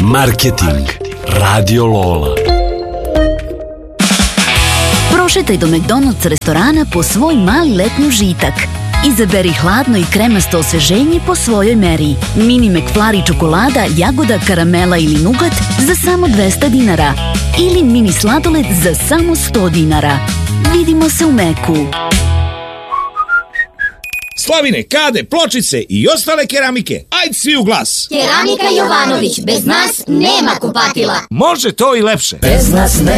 Marketing. Radio Lola. Prošetaj do McDonald's restorana po svoj mali letnji užitak. Izaberi hladno i kremasto osveženje po svojoj meri. Mini McFlurry čokolada, jagoda, karamela ili nugat za samo 200 dinara. Ili mini sladoled za samo 100 dinara. Vidimo se u Meku. Slavine, kade, pločice i ostale keramike. Ajde svi u glas. Keramika Jovanović, bez nas nema kupatila. Može to i lepše. Bez nas